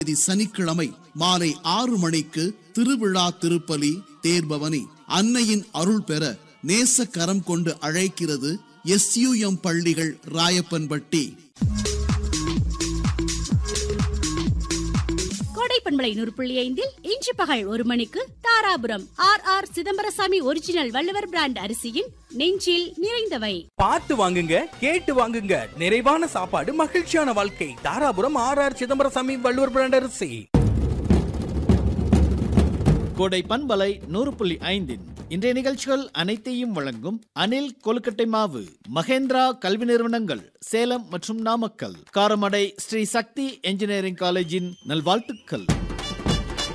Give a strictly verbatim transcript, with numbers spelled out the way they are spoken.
தேதி சனிக்கிழமை மாலை ஆறு மணிக்கு திருவிழா திருப்பலி தேர்பவனி அன்னையின் அருள் பெற நேச கரம் கொண்டு அழைக்கிறது எஸ் யூ எம் பள்ளிகள் ராயப்பன்பட்டி. கோடைப்பண்பலை நூறு புள்ளி ஐந்தில் இன்று பகல் ஒரு மணிக்கு Dharapuram R R Chidambarasamy original Valluvar brand அரிசியின் நெஞ்சில் நிறைந்தவை. பார்த்து வாங்குங்க, கேட்டு வாங்குங்க. நிறைவான சாப்பாடு, மகிழ்ச்சியான வாழ்க்கை. Dharapuram R R Chidambarasamy Valluvar brand அரிசி. கோடை பண்பலை நூறு புள்ளி ஐந்தின் இன்றைய நிகழ்ச்சிகள் அனைத்தையும் வழங்கும் அனில் கொழுக்கட்டை மாவு, மகேந்திரா கல்வி நிறுவனங்கள் சேலம் மற்றும் நாமக்கல், காரமடை ஸ்ரீ சக்தி என்ஜினியரிங் காலேஜின் நல்வாழ்த்துக்கள்.